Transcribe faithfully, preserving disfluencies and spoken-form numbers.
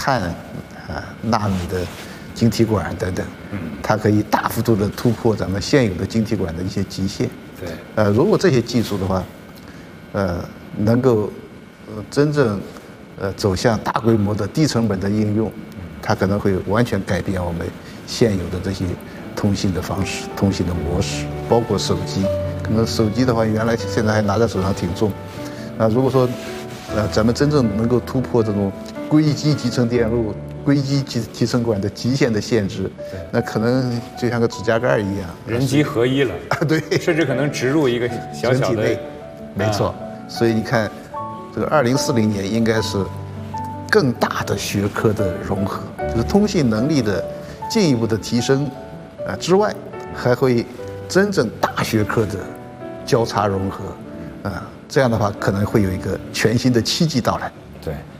碳啊、纳米的晶体管等等，嗯，它可以大幅度的突破咱们现有的晶体管的一些极限。 对， 呃，如果这些技术的话，呃，能够呃真正呃走向大规模的低成本的应用，它可能会完全改变我们现有的这些通信的方式、通信的模式，包括手机。可能手机的话，原来现在还拿在手上挺重，啊，如果说呃咱们真正能够突破这种硅基集成电路、硅基集集成管的极限的限制，那可能就像个指甲盖一样， 人机合一了。 啊，对， 甚至可能植入一个小小的， 没错。所以你看，这个二零四零年应该是更大的学科的融合，就是通信能力的进一步的提升啊之外，还会真正大学科的交叉融合啊，这样的话可能会有一个全新的奇迹到来。 对。